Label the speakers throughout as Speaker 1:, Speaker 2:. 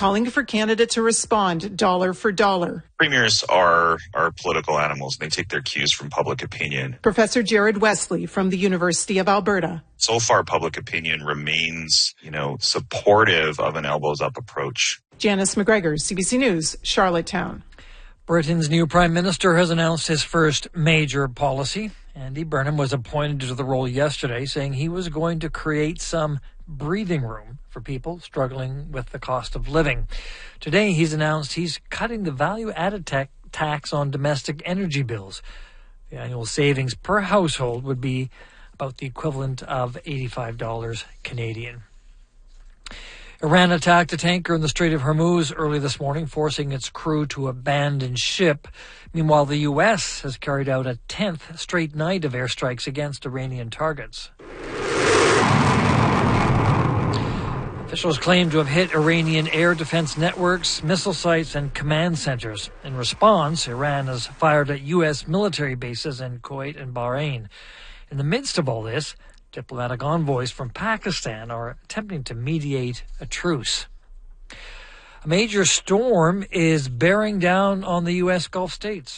Speaker 1: calling for Canada to respond dollar for dollar.
Speaker 2: Premiers are political animals. They take their cues from public opinion.
Speaker 1: Professor Jared Wesley from the University of Alberta.
Speaker 2: So far, public opinion remains, supportive of an elbows-up approach.
Speaker 1: Janice McGregor, CBC News, Charlottetown.
Speaker 3: Britain's new Prime Minister has announced his first major policy. Andy Burnham was appointed to the role yesterday, saying he was going to create some breathing room for people struggling with the cost of living. Today, he's announced he's cutting the value-added tax on domestic energy bills. The annual savings per household would be about the equivalent of $85 Canadian. Iran attacked a tanker in the Strait of Hormuz early this morning, forcing its crew to abandon ship. Meanwhile, the U.S. has carried out a 10th straight night of airstrikes against Iranian targets. Officials claim to have hit Iranian air defense networks, missile sites, and command centers. In response, Iran has fired at U.S. military bases in Kuwait and Bahrain. In the midst of all this, diplomatic envoys from Pakistan are attempting to mediate a truce. A major storm is bearing down on the U.S. Gulf states.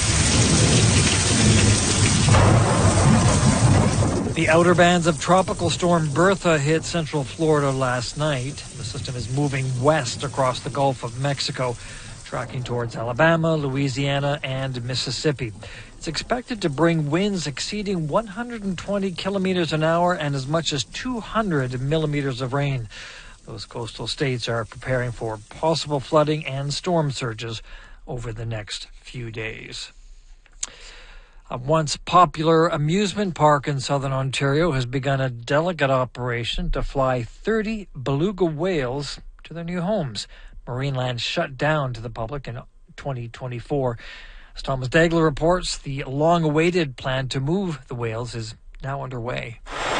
Speaker 3: The outer bands of Tropical Storm Bertha hit central Florida last night. The system is moving west across the Gulf of Mexico, tracking towards Alabama, Louisiana, and Mississippi. It's expected to bring winds exceeding 120 kilometers an hour and as much as 200 millimeters of rain. Those coastal states are preparing for possible flooding and storm surges over the next few days. A once popular amusement park in southern Ontario has begun a delicate operation to fly 30 beluga whales to their new homes. Marineland shut down to the public in 2024. As Thomas Dagler reports, the long-awaited plan to move the whales is now underway.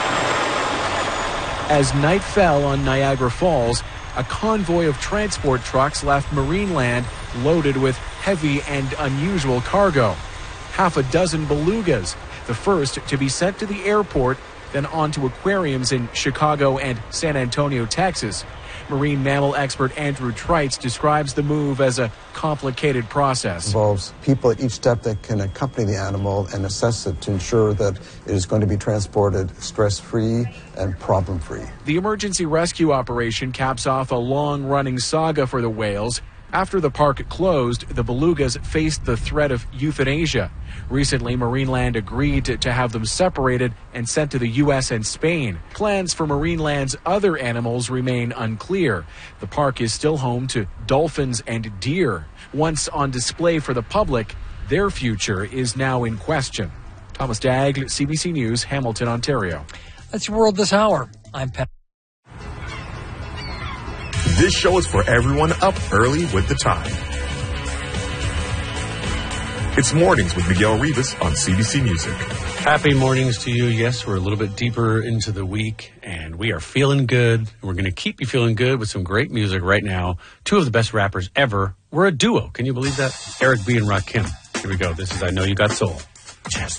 Speaker 4: As night fell on Niagara Falls, a convoy of transport trucks left Marineland loaded with heavy and unusual cargo. Half a dozen belugas, the first to be sent to the airport, then on to aquariums in Chicago and San Antonio, Texas. Marine mammal expert Andrew Trites describes the move as a complicated process.
Speaker 5: It involves people at each step that can accompany the animal and assess it to ensure that it is going to be transported stress-free and problem-free.
Speaker 4: The emergency rescue operation caps off a long-running saga for the whales. After the park closed, the belugas faced the threat of euthanasia. Recently, Marineland agreed to have them separated and sent to the U.S. and Spain. Plans for Marineland's other animals remain unclear. The park is still home to dolphins and deer. Once on display for the public, their future is now in question. Thomas Dagg, CBC News, Hamilton, Ontario.
Speaker 3: That's your world this hour. I'm Pat.
Speaker 6: This show is for everyone up early with the time. It's Mornings with Miguel Rivas on CBC Music.
Speaker 7: Happy mornings to you. Yes, we're a little bit deeper into the week, and we are feeling good. We're going to keep you feeling good with some great music right now. Two of the best rappers ever were a duo. Can you believe that? Eric B. and Rakim. Here we go. This is I Know You Got Soul.
Speaker 8: Just